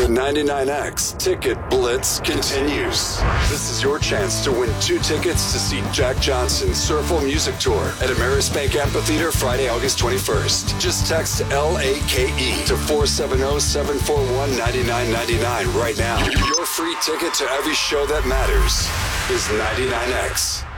The 99X Ticket Blitz continues. This is your chance to win 2 tickets to see Jack Johnson's Surfle Music Tour at Ameris Bank Amphitheater Friday, August 21st. Just text LAKE to 470-741-9999 right now. Your free ticket to every show that matters is 99X.